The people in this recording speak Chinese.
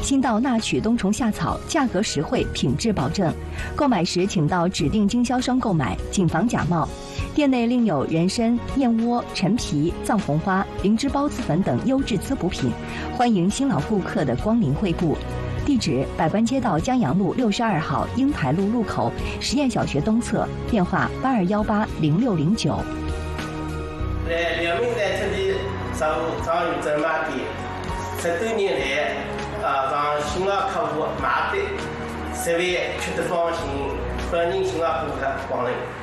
新到纳曲冬虫夏草，价格实惠，品质保证。购买时请到指定经销商购买，谨防假冒。店内另有人参、燕窝、陈皮、藏红花、灵芝孢子粉等优质滋补品，欢迎新老顾客的光临惠顾。地址：百官街道江阳路62号英台路路口实验小学东侧，电话82180609。 两名在这里商有专卖店，10多年来，让新老客户买的，设备吃得放心，欢迎新老顾客光临。